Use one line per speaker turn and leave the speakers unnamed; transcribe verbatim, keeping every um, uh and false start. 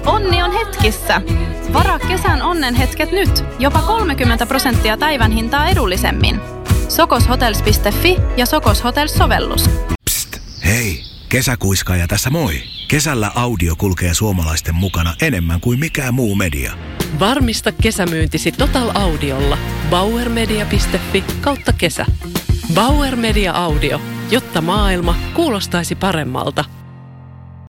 Onni on hetkissä! Varaa kesän onnenhetket nyt. Jopa kolmekymmentä prosenttia päivän hintaa edullisemmin. sokoshotels piste fi ja Sokos Hotels-sovellus.
Psst, hei! Kesäkuiskaaja tässä moi! Kesällä audio kulkee suomalaisten mukana enemmän kuin mikään muu media.
Varmista kesämyyntisi Total Audiolla. bauermedia piste fi kautta kesä. Bauer Media Audio, jotta maailma kuulostaisi paremmalta.